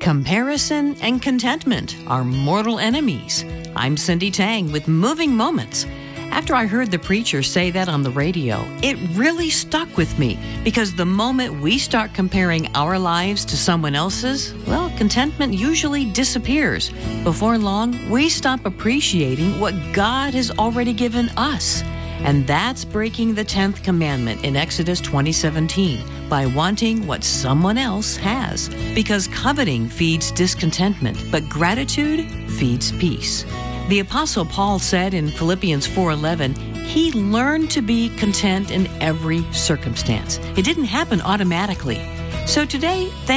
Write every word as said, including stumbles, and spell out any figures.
Comparison and contentment are mortal enemies. I'm Cindy Tang with Moving Moments. After I heard the preacher say that on the radio, it really stuck with me because the moment we start comparing our lives to someone else's, well, contentment usually disappears. Before long, we stop appreciating what God has already given us. And that's breaking the tenth commandment in Exodus twenty seventeen by wanting what someone else has. Because coveting feeds discontentment, but gratitude feeds peace. The Apostle Paul said in Philippians four eleven, he learned to be content in every circumstance. It didn't happen automatically. So today, thank